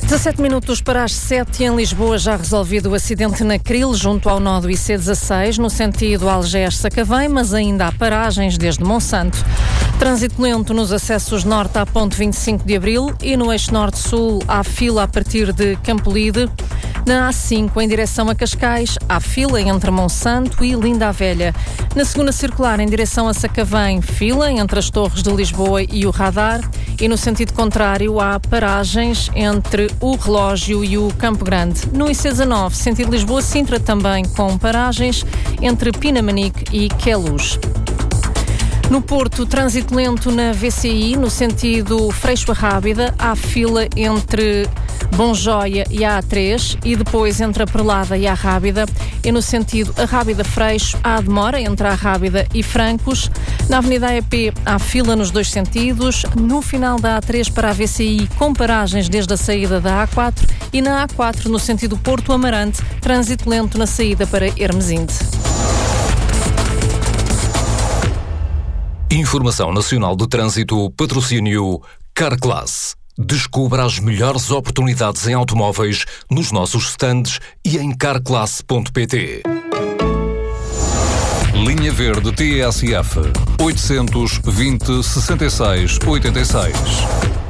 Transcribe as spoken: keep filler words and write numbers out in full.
dezassete minutos para as sete em Lisboa, já resolvido o acidente na Cril, junto ao nó do I C dezasseis, no sentido Algés-Sacavém, mas ainda há paragens desde Monsanto. Trânsito lento nos acessos norte à ponte vinte e cinco de Abril e no eixo norte-sul há fila a partir de Campolide. Na A cinco, em direção a Cascais, há fila entre Monsanto e Linda a Velha. Na segunda circular, em direção a Sacavém, fila entre as Torres de Lisboa e o Radar. E no sentido contrário, há paragens entre o Relógio e o Campo Grande. No I C dezanove, sentido Lisboa-Sintra, também com paragens entre Pinamanique e Queluz. No Porto, trânsito lento na V C I, no sentido Freixo-Arrábida, há fila entre Bonjoia e a A três e depois entre a Perlada e a Rábida. E no sentido Arrábida-Freixo, há demora entre a Rábida e Francos. Na Avenida A E P, há fila nos dois sentidos. No final da A três para a V C I, com paragens desde a saída da A quatro. E na A quatro, no sentido Porto-Amarante, trânsito lento na saída para Hermesinde. Informação Nacional de Trânsito, patrocínio Carclass. Descubra as melhores oportunidades em automóveis nos nossos stands e em carclass ponto pt. Linha Verde T S F oitocentos e vinte, sessenta e seis, oitenta e seis.